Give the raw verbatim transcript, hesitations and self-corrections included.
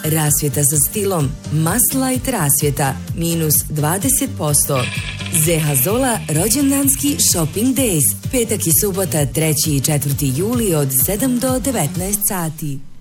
rasvjeta sa stilom, Must-Light rasvjeta, minus dvadeset posto. Zehazola rođendanski shopping days, petak i subota treći i četvrti juli od sedam do devetnaest sati.